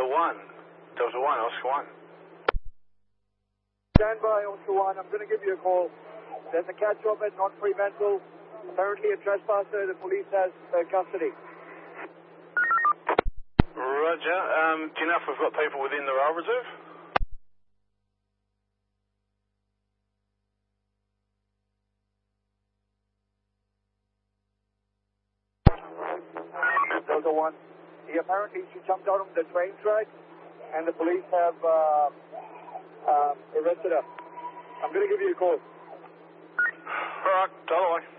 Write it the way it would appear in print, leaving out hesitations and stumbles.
Delta 1, Oscar 1. Stand by, Oscar 1. I'm going to give you a call. There's a catch up at Not Fremantle. Apparently a trespasser. The police has custody. Roger. Do you know if we've got people within the rail reserve? Delta 1. She jumped out of the train track, and the police have arrested her. I'm going to give you a call. Alright, totally.